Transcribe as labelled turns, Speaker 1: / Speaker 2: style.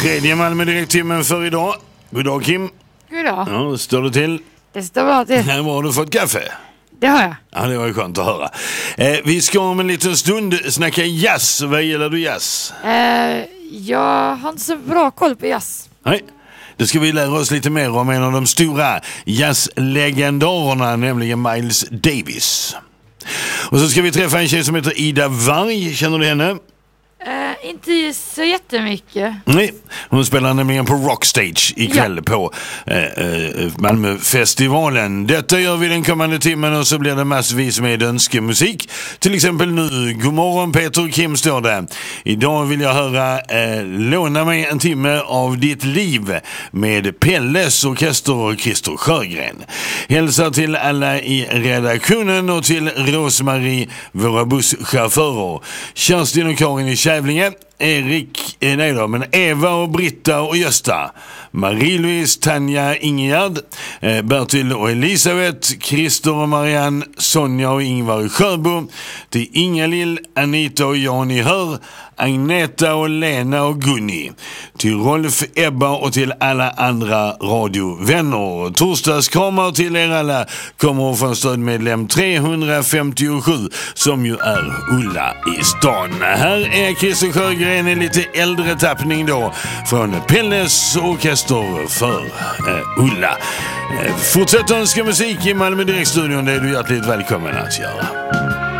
Speaker 1: Tredje Malmö direkttimmen för idag. God dag, Kim.
Speaker 2: God dag.
Speaker 1: Ja, står du till?
Speaker 2: Det står bra till.
Speaker 1: Har du fått kaffe?
Speaker 2: Det har jag.
Speaker 1: Ja, det var ju skönt att höra. Vi ska om en liten stund snacka jazz. Vad gillar du jazz?
Speaker 2: Jag har inte så bra koll på jazz.
Speaker 1: Nej. Då ska vi lära oss lite mer om en av de stora jazzlegendarerna, nämligen Miles Davis. Och så ska vi träffa en tjej som heter Ida Warg. Känner du henne?
Speaker 2: Inte så jättemycket.
Speaker 1: Nej, hon spelar nämligen på Rockstage ikväll på Malmöfestivalen. Detta gör vi den kommande timmen och så blir det massvis med önskemusik. Till exempel nu, god morgon Peter och Kim står där. Idag vill jag höra Låna mig en timme av ditt liv med Pelles orkester och Christer Sjögren. Hälsa till alla i redaktionen och till Rosmarie, våra busschaufförer. Kerstin och Karin i Kävlinge. Eva och Britta och Gösta, Marie-Louise, Tanja, Ingegärd, Bertil och Elisabeth, Christer och Marianne, Sonja och Ingvar i Sjöbo, till Inga-Lill, Anita och Jan i Hör, Agneta och Lena och Gunni, till Rolf, Ebba och till alla andra radiovänner. Torsdagskramar till er alla kommer från stödmedlem 357 som ju är Ulla i stan. Här är Christer Sjögren, en lite äldre tappning då från Pelles orkester för Ulla. Fortsätt önska musik i Malmö Direktstudion, det är du hjärtligt välkommen att göra.